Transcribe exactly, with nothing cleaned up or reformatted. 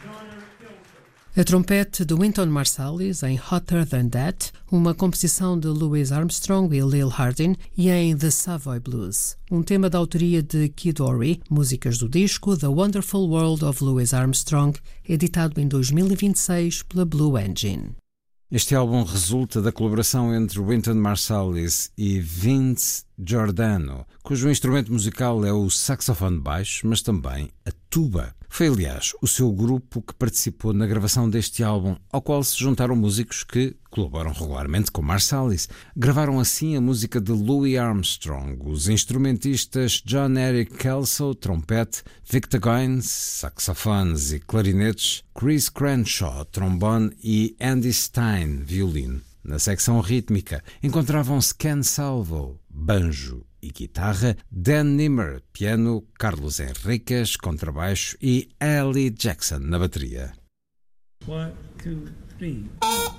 A trompete de Wynton Marsalis em Hotter Than That, uma composição de Louis Armstrong e Lil Hardin, e em The Savoy Blues, um tema da autoria de Kid Ory, músicas do disco The Wonderful World of Louis Armstrong, editado em dois mil e vinte e seis pela Blue Engine. Este álbum resulta da colaboração entre Wynton Marsalis e Vince Giordano, cujo instrumento musical é o saxofone baixo, mas também a tuba. Foi, aliás, o seu grupo que participou na gravação deste álbum, ao qual se juntaram músicos que colaboram regularmente com Marsalis. Gravaram assim a música de Louis Armstrong, os instrumentistas John Eric Kelso, trompete, Victor Goines, saxofones e clarinetes, Chris Crenshaw, trombone e Andy Stein, violino. Na secção rítmica encontravam-se Ken Salvo, banjo e guitarra, Dan Nimmer, piano, Carlos Henriques, contrabaixo e Ellie Jackson na bateria. One, two, three.